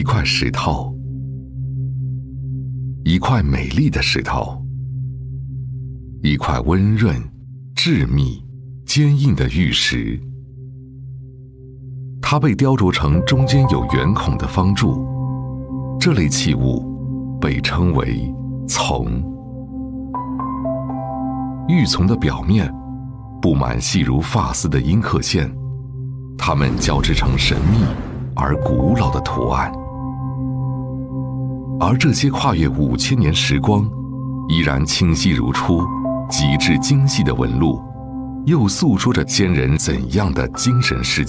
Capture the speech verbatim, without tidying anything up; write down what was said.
块石头，一块美丽的石头，一块温润、致密、坚硬的玉石。它被雕琢成中间有圆孔的方柱，这类器物被称为琮。玉琮的表面布满细如发丝的阴刻线，它们交织成神秘而古老的图案。而这些跨越五千年时光，依然清晰如初、极致精细的纹路，又诉说着先人怎样的精神世界。